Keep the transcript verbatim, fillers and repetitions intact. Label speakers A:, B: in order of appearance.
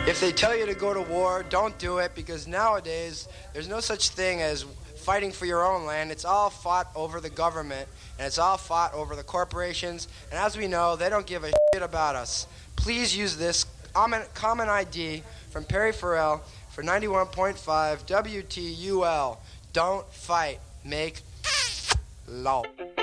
A: If they tell you to go to war, don't do it, because nowadays there's no such thing as fighting for your own land. It's all fought over the government, and it's all fought over the corporations, and as we know, they don't give a shit about us. Please use this common I D from Perry Farrell for ninety-one point five W T U L. Don't fight. Make law.